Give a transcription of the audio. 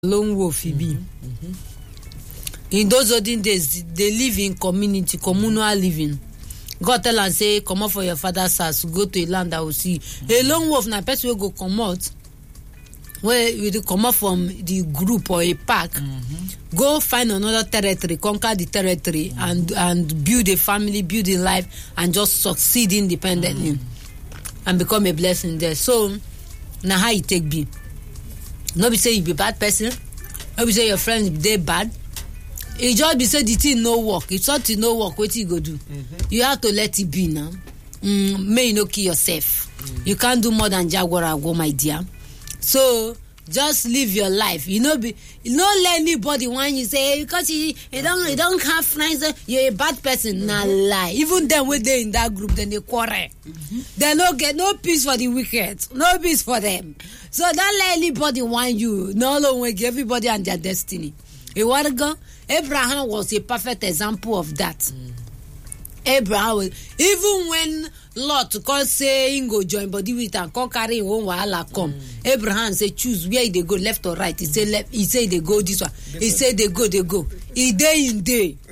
lone wolf be. In those olden days, they live in community, communal living. God tell and say, come out for your father's house, go to a land that will see. A lone wolf na person will go come out, where you come out from the group or a pack, go find another territory, conquer the territory, and build a family, build a life, and just succeed independently and become a blessing there. So, now how you take be? Nobody say you be bad person. Nobody say your friends they bad. It just be say the thing no work. If something no work, what you go do? You have to let it be now. May you no kill yourself. You can't do more than Jaguar go, my dear. So just live your life. You know, let anybody when you say because you don't have friends, you're a bad person. Nah lie. Even them when they in that group, then they quarrel. They no get no peace for the wicked, no peace for them. So don't let anybody want you. No long give everybody and their destiny. Abraham was a perfect example of that. Abraham was, even when Lot come say he go join body with and come carry him own wahala come. Abraham say choose where they go, left or right. He say left. He say they go this one. He say they go. He day in day.